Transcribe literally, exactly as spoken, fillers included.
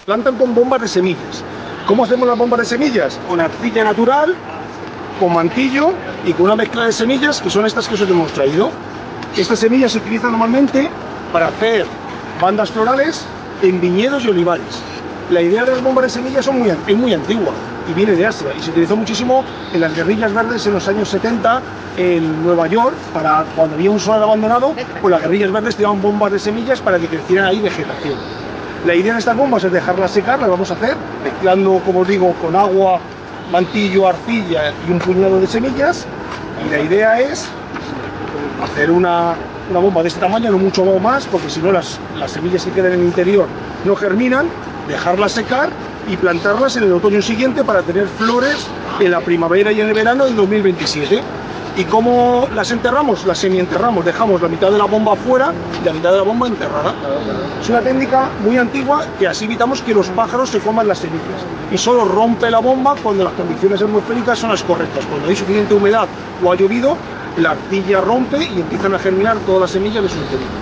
plantan con bombas de semillas. ¿Cómo hacemos las bombas de semillas? Con arcilla natural, con mantillo y con una mezcla de semillas, que son estas que os hemos traído. Estas semillas se utilizan normalmente para hacer bandas florales en viñedos y olivares. La idea de las bombas de semillas son muy, es muy antigua y viene de Asia, y se utilizó muchísimo en las guerrillas verdes en los años setenta en Nueva York. Para cuando había un solar abandonado, pues las guerrillas verdes tiraban bombas de semillas para que crecieran ahí vegetación. La idea de estas bombas es dejarlas secar, las vamos a hacer mezclando, como os digo, con agua, mantillo, arcilla y un puñado de semillas, y la idea es hacer una, una bomba de este tamaño, no mucho más, porque si no las, las semillas que quedan en el interior no germinan, dejarlas secar y plantarlas en el otoño siguiente para tener flores en la primavera y en el verano del dos mil veintisiete. ¿Y cómo las enterramos? Las semienterramos, dejamos la mitad de la bomba fuera y la mitad de la bomba enterrada. Es una técnica muy antigua, que así evitamos que los pájaros se coman las semillas, y solo rompe la bomba cuando las condiciones atmosféricas son las correctas. Cuando hay suficiente humedad o ha llovido, la arcilla rompe y empiezan a germinar todas las semillas de su interior.